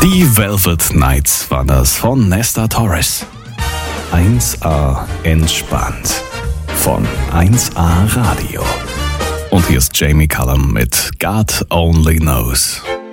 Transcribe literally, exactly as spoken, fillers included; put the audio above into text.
Die Velvet Nights waren das von Nesta Torres. eins A entspannt von eins A Radio. Und hier ist Jamie Cullum mit God Only Knows.